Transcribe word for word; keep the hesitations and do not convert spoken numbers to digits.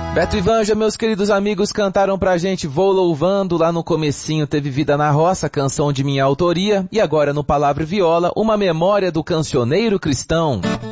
Beto e Vanja, meus queridos amigos, cantaram pra gente Vou Louvando, lá no comecinho teve Vida na Roça, canção de minha autoria, e agora no Palavra e Viola, uma memória do cancioneiro cristão.